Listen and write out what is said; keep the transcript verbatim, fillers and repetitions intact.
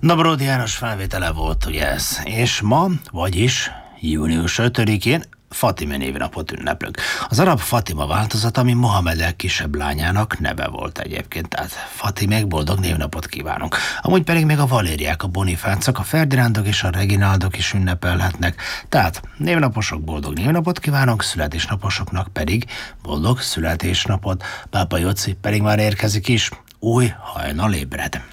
Nabródi János felvétele volt, ugye ez? És ma, vagyis június ötödikén Fatime névnapot ünneplünk. Az arab Fatima változat, ami Mohamed legkisebb lányának neve volt egyébként, tehát Fatimék boldog névnapot kívánunk. Amúgy pedig még a Valériák, a Bonifácok, a Ferdinándok és a Regináldok is ünnepelhetnek. Tehát névnaposok boldog névnapot kívánunk, születésnaposoknak pedig boldog születésnapot. Pápa Jóci pedig már érkezik is. Új hajnal ébred.